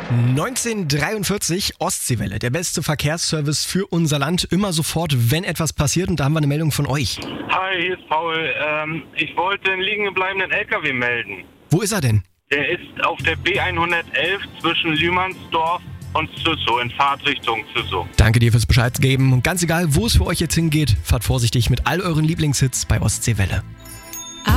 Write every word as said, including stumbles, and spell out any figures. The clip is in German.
neunzehnhundertdreiundvierzig, Ostseewelle, der beste Verkehrsservice für unser Land. Immer sofort, wenn etwas passiert. Und da haben wir eine Meldung von euch. Hi, hier ist Paul. Ähm, ich wollte den liegen gebliebenen L K W melden. Wo ist er denn? Der ist auf der B hundertelf zwischen Lühmannsdorf und Züssow, in Fahrtrichtung Züssow. Danke dir fürs Bescheid geben. Und ganz egal, wo es für euch jetzt hingeht, fahrt vorsichtig mit all euren Lieblingshits bei Ostseewelle.